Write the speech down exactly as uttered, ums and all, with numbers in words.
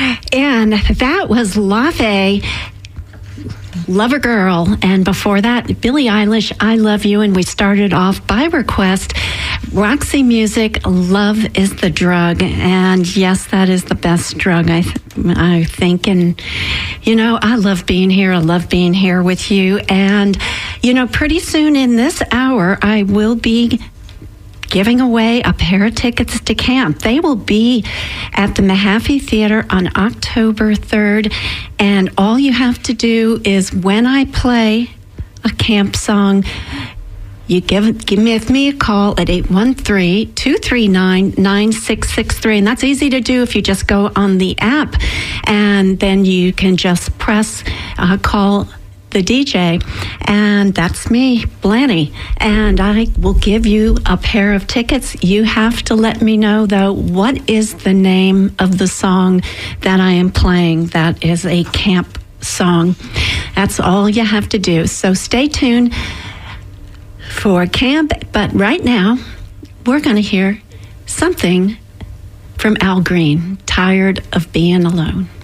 And that was Lave, Lover Girl. And before that, Billie Eilish, I Love You. And we started off by request, Roxy Music, Love is the Drug. And yes, that is the best drug, I, th- I think. And, you know, I love being here. I love being here with you. And, you know, pretty soon in this hour, I will be giving away a pair of tickets to camp. They will be at the Mahaffey Theater on October third. And all you have to do is when I play a camp song, you give, give me, give me a call at eight one three, two three nine, nine six six three. And that's easy to do if you just go on the app. And then you can just press uh, call the D J, and that's me, Blanny, and I will give you a pair of tickets. You have to let me know, though, what is the name of the song that I am playing that is a camp song. That's all you have to do. So stay tuned for camp, but right now, we're going to hear something from Al Green, Tired of Being Alone.